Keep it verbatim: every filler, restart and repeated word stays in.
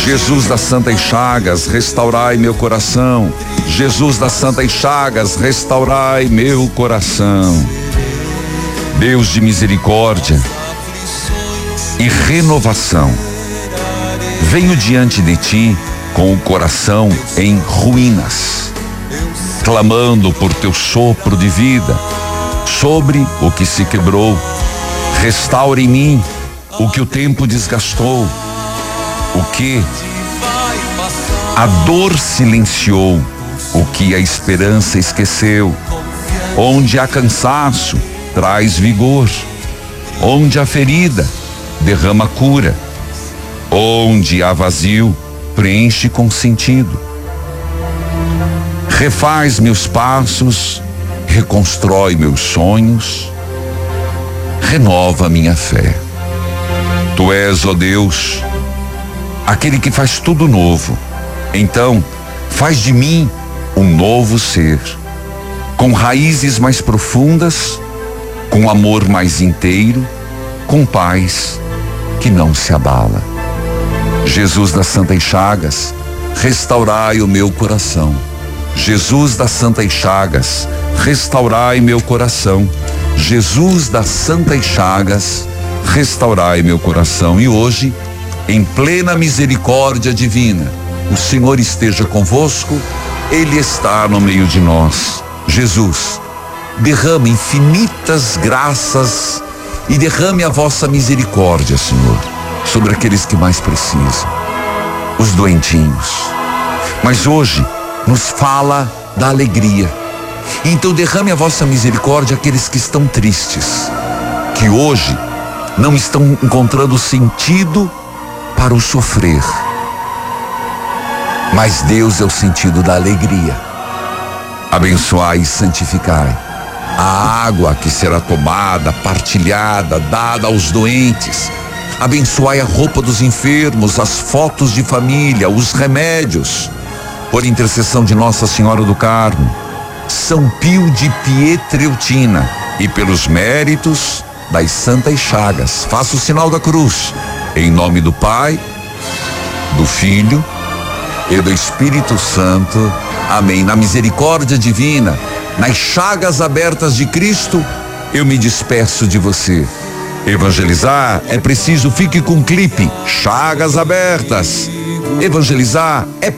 Jesus das Santas Chagas, restaurai meu coração. Jesus das Santas Chagas, restaurai meu coração. Deus de misericórdia e renovação, venho diante de ti com o coração em ruínas, clamando por teu sopro de vida sobre o que se quebrou. Restaura em mim o que o tempo desgastou, o que a dor silenciou, o que a esperança esqueceu. Onde há cansaço, traz vigor. Onde há ferida, derrama cura. Onde há vazio, preenche com sentido. Refaz meus passos, reconstrói meus sonhos, renova minha fé. Tu és, ó Deus, aquele que faz tudo novo. Então, faz de mim um novo ser, com raízes mais profundas, com amor mais inteiro, com paz que não se abala. Jesus das Santas Chagas, restaurai o meu coração. Jesus das Santas Chagas, restaurai meu coração. Jesus das Santas Chagas, restaurai meu coração. E hoje, em plena misericórdia divina, o Senhor esteja convosco, Ele está no meio de nós. Jesus, derrame infinitas graças e derrame a vossa misericórdia, Senhor, sobre aqueles que mais precisam, os doentinhos. Mas hoje nos fala da alegria. Então derrame a vossa misericórdia àqueles que estão tristes, que hoje não estão encontrando sentido para o sofrer. Mas Deus é o sentido da alegria. Abençoai e santificai a água que será tomada, partilhada, dada aos doentes. Abençoai a roupa dos enfermos, as fotos de família, os remédios. Por intercessão de Nossa Senhora do Carmo, São Pio de Pietreutina e pelos méritos das Santas Chagas, faça o sinal da cruz. Em nome do Pai, do Filho e do Espírito Santo. Amém. Na misericórdia divina, nas chagas abertas de Cristo, eu me despeço de você. Evangelizar é preciso, fique com o clipe Chagas Abertas. Evangelizar é